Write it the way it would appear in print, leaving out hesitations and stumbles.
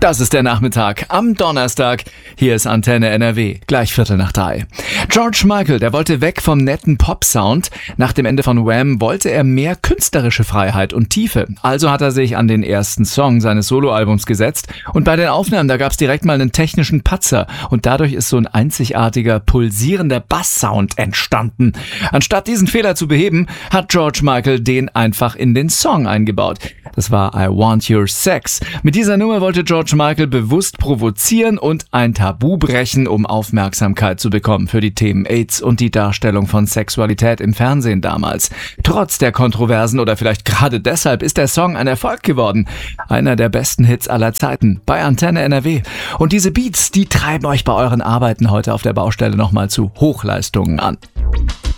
Das ist der Nachmittag am Donnerstag. Hier ist Antenne NRW, gleich 2:45. George Michael, der wollte weg vom netten Pop-Sound. Nach dem Ende von Wham wollte er mehr künstlerische Freiheit und Tiefe. Also hat er sich an den ersten Song seines Soloalbums gesetzt. Und bei den Aufnahmen, da gab es direkt mal einen technischen Patzer. Und dadurch ist so ein einzigartiger, pulsierender Basssound entstanden. Anstatt diesen Fehler zu beheben, hat George Michael den einfach in den Song eingebaut. Das war I Want Your Sex. Mit dieser Nummer wollte George Michael bewusst provozieren und ein Tabu brechen, um Aufmerksamkeit zu bekommen für die Themen AIDS und die Darstellung von Sexualität im Fernsehen damals. Trotz der Kontroversen oder vielleicht gerade deshalb ist der Song ein Erfolg geworden. Einer der besten Hits aller Zeiten bei Antenne NRW. Und diese Beats, die treiben euch bei euren Arbeiten heute auf der Baustelle nochmal zu Hochleistungen an.